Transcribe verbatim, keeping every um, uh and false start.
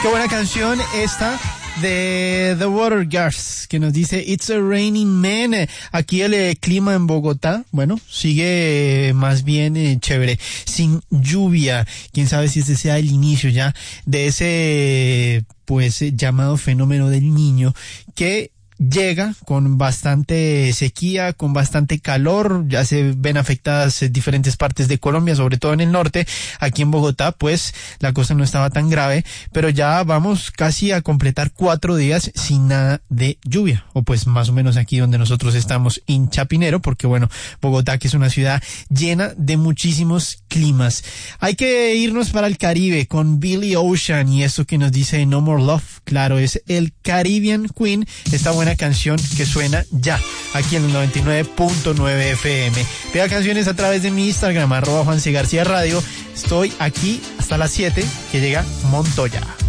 Qué buena canción esta de The Water Girls, que nos dice It's a Raining Man. Aquí el eh, clima en Bogotá, bueno, sigue eh, más bien eh, chévere, sin lluvia. Quién sabe si este sea el inicio ya de ese pues eh, llamado fenómeno del Niño, que llega con bastante sequía, con bastante calor. Ya se ven afectadas diferentes partes de Colombia, sobre todo en el norte. Aquí en Bogotá, pues, la cosa no estaba tan grave, pero ya vamos casi a completar cuatro días sin nada de lluvia, o pues más o menos aquí donde nosotros estamos en Chapinero, porque bueno, Bogotá, que es una ciudad llena de muchísimos climas. Hay que irnos para el Caribe con Billy Ocean y eso que nos dice No More Love. Claro, es el Caribbean Queen, esta buena canción que suena ya aquí en el noventa y nueve punto nueve F M. Pida canciones a través de mi Instagram, arroba Juan C. García Radio. Estoy aquí hasta las siete, que llega Montoya.